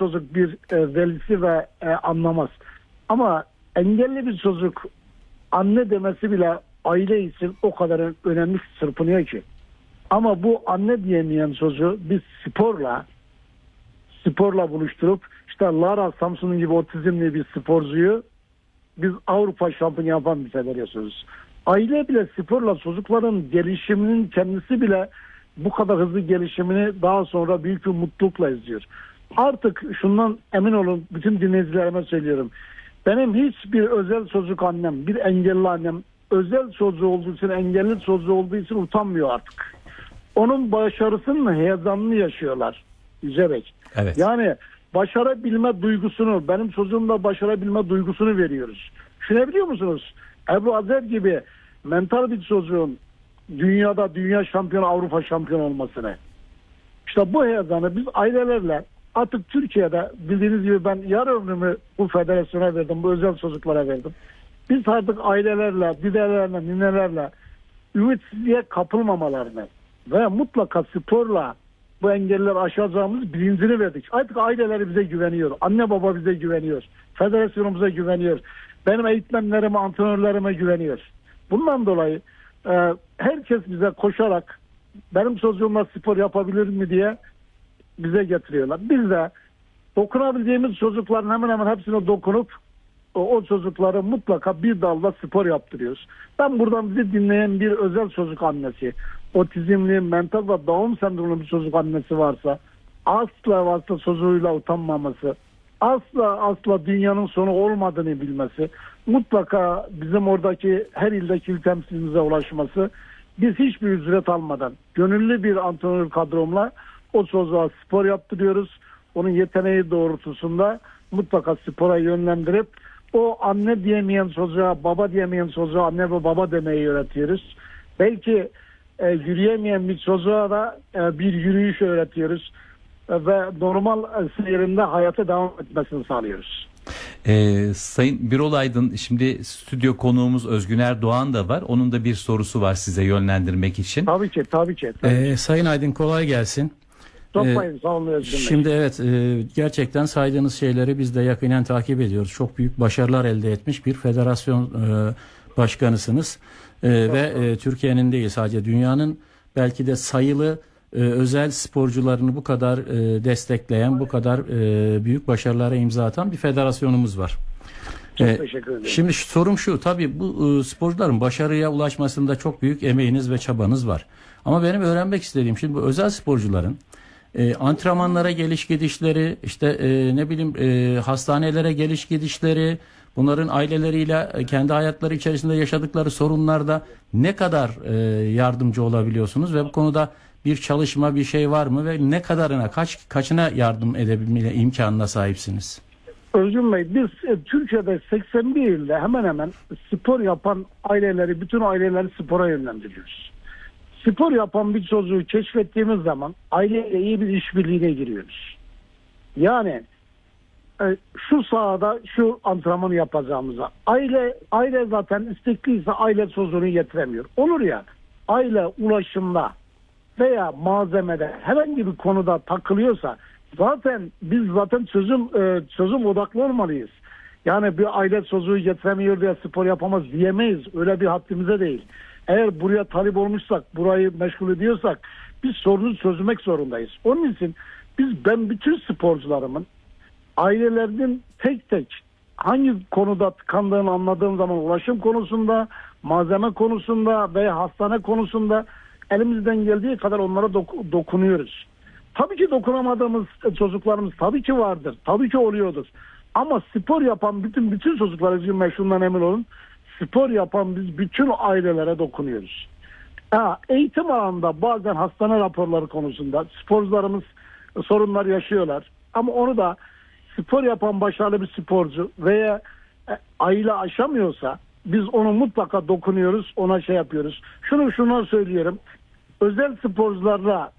çocuk bir velisi ve anlamaz. Ama engelli bir çocuk anne demesi bile aile için o kadar önemli çırpınıyor ki. Ama bu anne diyemeyen çocuğu biz sporla buluşturup işte Lara Samsun'un gibi otizmli bir sporcuyu biz Avrupa şampiyonu yapan bir federasyonuz. Aile bile sporla çocukların gelişiminin kendisi bile bu kadar hızlı gelişimini daha sonra büyük bir mutlulukla izliyor. Artık şundan emin olun, bütün dinleyicilerime söylüyorum. Benim hiçbir özel çocuk annem, bir engelli annem özel çocuğu olduğu için, engelli çocuğu olduğu için utanmıyor artık. Onun başarısının heyecanını yaşıyorlar Yüce Bey. Evet. Yani başarabilme duygusunu, benim çocuğumla başarabilme duygusunu veriyoruz. Düşünebiliyor musunuz? Ebru Azer gibi mental bir çocuğun dünyada dünya şampiyonu, Avrupa şampiyonu olmasını. İşte bu heyecanı biz ailelerle artık Türkiye'de bildiğiniz gibi ben yarı ömrümü bu federasyona verdim, bu özel çocuklara verdim. Biz artık ailelerle, dedelerle, ninelerle ümitsizliğe kapılmamalarını ve mutlaka sporla bu engelleri aşacağımız bilincini verdik. Artık aileleri bize güveniyor. Anne baba bize güveniyor. Federasyonumuza güveniyor. Benim eğitmenlerime, antrenörlerime güveniyor. Bundan dolayı herkes bize koşarak benim çocuğumla spor yapabilir mi diye bize getiriyorlar. Biz de dokunabildiğimiz çocukların hemen hemen hepsine dokunup o çocukları mutlaka bir dalda spor yaptırıyoruz. Ben buradan bizi dinleyen bir özel çocuk annesi, otizmli, mental ve Down sendromlu bir çocuk annesi varsa asla çocuğuyla utanmaması, asla dünyanın sonu olmadığını bilmesi, mutlaka bizim oradaki her ildeki il temsilcimize ulaşması, biz hiçbir ücret almadan gönüllü bir antrenör kadromla o çocuğa spor yaptırıyoruz. Onun yeteneği doğrultusunda mutlaka spora yönlendirip o anne diyemeyen çocuğa, baba diyemeyen çocuğa anne ve baba demeyi öğretiyoruz. Belki yürüyemeyen bir çocuğa da bir yürüyüş öğretiyoruz ve normal seyrinde hayata devam etmesini sağlıyoruz. Sayın Birol Aydın, şimdi stüdyo konuğumuz Özgüner Doğan da var. Onun da bir sorusu var size yönlendirmek için. Tabii ki. Sayın Aydın, kolay gelsin. Sokmayın, sağ olun Özgür Bey. Şimdi evet, gerçekten saydığınız şeyleri biz de yakinen takip ediyoruz. Çok büyük başarılar elde etmiş bir federasyon başkanısınız. Ve Türkiye'nin değil, sadece dünyanın belki de sayılı özel sporcularını bu kadar destekleyen, bu kadar büyük başarılara imza atan bir federasyonumuz var. Çok teşekkür ederim. Şimdi sorum şu, tabii bu sporcuların başarıya ulaşmasında çok büyük emeğiniz ve çabanız var. Ama benim öğrenmek istediğim, şimdi bu özel sporcuların antrenmanlara geliş gidişleri, işte hastanelere geliş gidişleri, bunların aileleriyle kendi hayatları içerisinde yaşadıkları sorunlarda ne kadar yardımcı olabiliyorsunuz ve bu konuda bir çalışma, bir şey var mı ve ne kadarına, kaçına yardım edebilme imkanına sahipsiniz? Özgür Bey, biz Türkiye'de 81 ilde hemen hemen spor yapan aileleri, bütün aileleri spora yönlendiriyoruz. Spor yapan bir çocuğu keşfettiğimiz zaman aileyle iyi bir işbirliğine giriyoruz. Yani şu sahada şu antrenmanı yapacağımıza. Aile zaten istekliyse aile çocuğunu getiremiyor. Olur ya, aile ulaşımda veya malzemede herhangi bir konuda takılıyorsa biz zaten çözüm odaklı olmalıyız. Yani bir aile çocuğu getiremiyor diye spor yapamaz diyemeyiz. Öyle bir haddimize değil. Eğer buraya talip olmuşsak, burayı meşgul ediyorsak biz sorunu çözmek zorundayız. Onun için ben bütün sporcularımın ailelerinin tek tek hangi konuda tıkandığını anladığım zaman ulaşım konusunda, malzeme konusunda veya hastane konusunda elimizden geldiği kadar onlara dokunuyoruz. Tabii ki dokunamadığımız çocuklarımız tabii ki vardır. Tabii ki oluyordur. Ama spor yapan bütün çocuklar, şundan emin olun, spor yapan biz bütün ailelere dokunuyoruz. Eğitim alanında bazen hastane raporları konusunda sporcularımız sorunlar yaşıyorlar. Ama onu da spor yapan başarılı bir sporcu veya aile aşamıyorsa biz onu mutlaka dokunuyoruz, ona şey yapıyoruz. Şunu söylüyorum. Özel sporcularla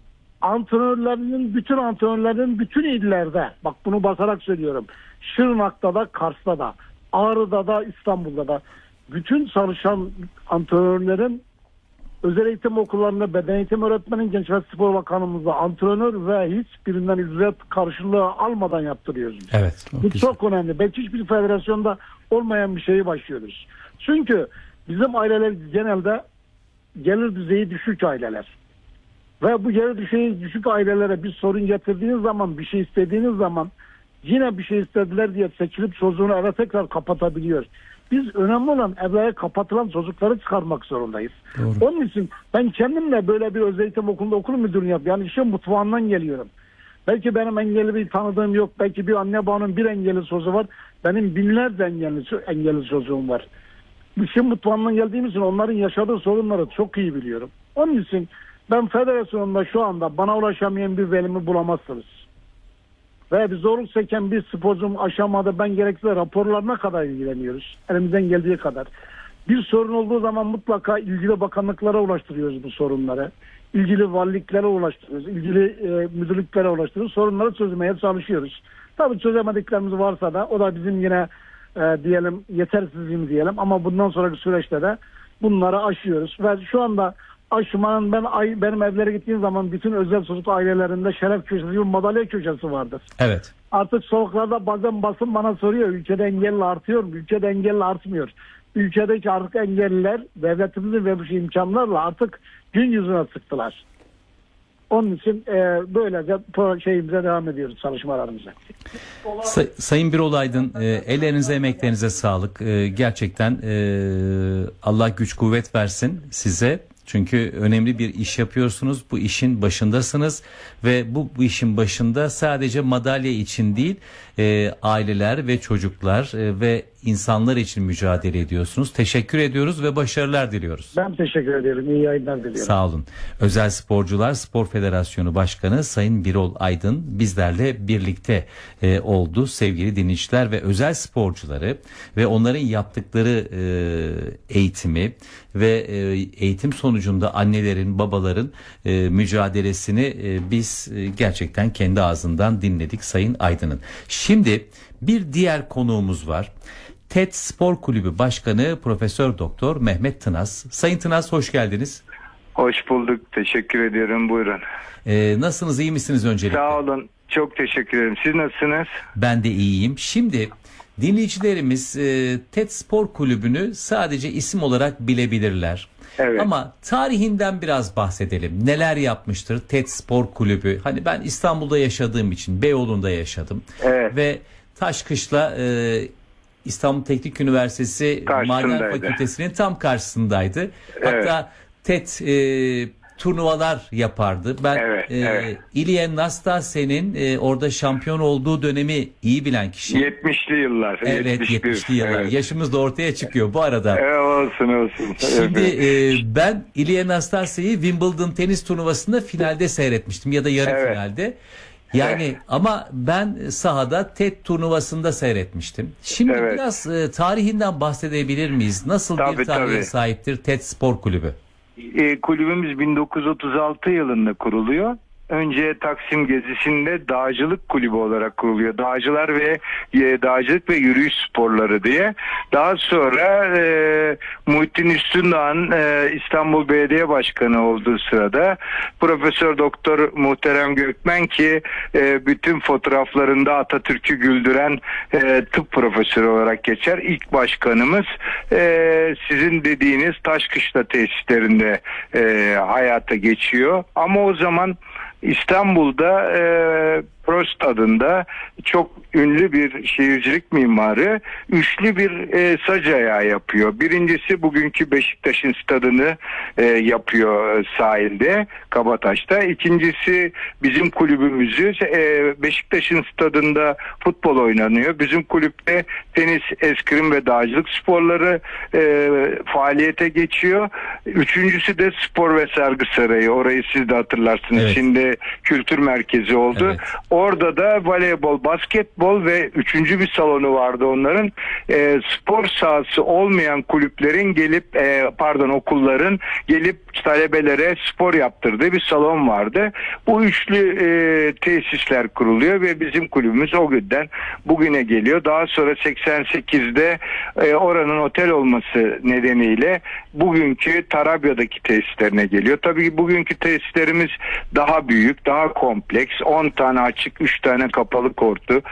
bütün antrenörlerin bütün illerde, bak bunu basarak söylüyorum, Şırnak'ta da, Kars'ta da, Ağrı'da da, İstanbul'da da bütün çalışan antrenörlerin özel eğitim okullarında beden eğitim öğretmeni, Genç ve Spor Bakanımızla antrenör ve hiçbirinden ücret karşılığı almadan yaptırıyoruz. Evet. Bu çok önemli. Belki hiçbir federasyonda olmayan bir şeyi başlıyoruz. Çünkü bizim aileler genelde gelir düzeyi düşük aileler. Ve bu gelir düzeyi düşük ailelere bir sorun getirdiğiniz zaman, bir şey istediğiniz zaman yine bir şey istediler diye seçilip çocuğunu eve tekrar kapatabiliyor. Biz önemli olan evlere kapatılan çocukları çıkarmak zorundayız. Doğru. Onun için ben kendimle böyle bir özel eğitim okulunda okul müdürlüğü yapıyorum. Yani işin mutfağından geliyorum. Belki benim engelli bir tanıdığım yok. Belki bir anne babanın bir engelli çocuğu var. Benim binlerce engelli çocuğum var. İşin mutfağından geldiğim için onların yaşadığı sorunları çok iyi biliyorum. Onun için ben federasyonda şu anda bana ulaşamayan bir velimi bulamazsınız. Ve bir zorluk çeken bir sporcum aşamada ben gerekirse raporlarına kadar ilgileniyoruz. Elimizden geldiği kadar. Bir sorun olduğu zaman mutlaka ilgili bakanlıklara ulaştırıyoruz bu sorunları. İlgili valiliklere ulaştırıyoruz. İlgili müdürlüklere ulaştırıyoruz. Sorunları çözmeye çalışıyoruz. Tabii çözemediklerimiz varsa da o da bizim yine diyelim yetersizliğimiz diyelim. Ama bundan sonraki süreçte de bunları aşıyoruz. Ve şu anda aşmanın benim evlere gittiğim zaman bütün özel çocuk ailelerinde şeref köşesi gibi madalya köşesi vardır. Evet. Artık sokaklarda bazen basın bana soruyor, ülkede engelli artıyor mu? Ülkede engelli artmıyor. Ülkedeki artık engelliler devletimizin vermiş imkanlarla artık gün yüzüne çıktılar. Onun için böylece şeyimize devam ediyoruz, çalışmalarımıza. Sayın Birol Aydın, ellerinize emeklerinize sağlık. Gerçekten Allah güç kuvvet versin size. Çünkü önemli bir iş yapıyorsunuz. Bu işin başındasınız ve bu işin başında sadece madalya için değil, aileler ve çocuklar ve insanlar için mücadele ediyorsunuz. Teşekkür ediyoruz ve başarılar diliyoruz. Ben teşekkür ediyorum. İyi yayınlar diliyorum. Sağ olun. Özel Sporcular Spor Federasyonu Başkanı Sayın Birol Aydın bizlerle birlikte oldu. Sevgili dinleyiciler ve özel sporcuları ve onların yaptıkları eğitimi ve eğitim sonucunda annelerin, babaların mücadelesini biz gerçekten kendi ağzından dinledik Sayın Aydın'ın. Şimdi bir diğer konuğumuz var. TED Spor Kulübü Başkanı Profesör Doktor Mehmet Tınaz. Sayın Tınaz, hoş geldiniz. Hoş bulduk. Teşekkür ediyorum. Buyurun. Nasılsınız? İyi misiniz öncelikle? Sağ olun. Çok teşekkür ederim. Siz nasılsınız? Ben de iyiyim. Şimdi dinleyicilerimiz TED Spor Kulübü'nü sadece isim olarak bilebilirler. Evet. Ama tarihinden biraz bahsedelim. Neler yapmıştır TED Spor Kulübü? Hani ben İstanbul'da yaşadığım için Beyoğlu'nda yaşadım. Evet. Ve Taşkışla İstanbul Teknik Üniversitesi Maden Fakültesi'nin tam karşısındaydı. Hatta TED turnuvalar yapardı. Ben İlya Nastase'nin orada şampiyon olduğu dönemi iyi bilen kişi. 70'li yıllar. Evet, 70'li yıllar. Evet. Yaşımız da ortaya çıkıyor bu arada. Olsun. Şimdi ben İlya Nastase'yi Wimbledon tenis turnuvasında finalde seyretmiştim ya da yarı finalde. Yani ama ben sahada TED turnuvasında seyretmiştim. Şimdi biraz tarihinden bahsedebilir miyiz? Nasıl bir tarihe sahiptir TED Spor Kulübü? Kulübümüz 1936 yılında kuruluyor. Önce Taksim gezisinde dağcılık kulübü olarak kuruluyor. Dağcılık ve yürüyüş sporları diye. Daha sonra Muhittin Üstündağ'ın İstanbul Belediye Başkanı olduğu sırada Profesör Doktor Muhterem Gökmen ki bütün fotoğraflarında Atatürk'ü güldüren tıp profesörü olarak geçer. İlk başkanımız sizin dediğiniz Taşkışla tesislerinde hayata geçiyor. Ama o zaman İstanbul'da Prost adında çok ünlü bir şehircilik mimarı üçlü bir sac ayağı yapıyor. Birincisi bugünkü Beşiktaş'ın stadını yapıyor sahilde, Kabataş'ta. İkincisi bizim kulübümüzü Beşiktaş'ın stadında futbol oynanıyor. Bizim kulüpte tenis, eskrim ve dağcılık sporları faaliyete geçiyor. Üçüncüsü de spor ve sergi sarayı. Orayı siz de hatırlarsınız. Evet. Şimdi kültür merkezi oldu. Evet. Orada da voleybol, basketbol ve üçüncü bir salonu vardı onların. Spor sahası olmayan kulüplerin gelip okulların gelip talebelere spor yaptırdığı bir salon vardı. Bu üçlü tesisler kuruluyor ve bizim kulübümüz o günden bugüne geliyor. Daha sonra 88'de oranın otel olması nedeniyle bugünkü Tarabya'daki tesislerine geliyor. Tabii ki bugünkü tesislerimiz daha büyük, daha kompleks. 10 tane açık, 3 tane kapalı kortu,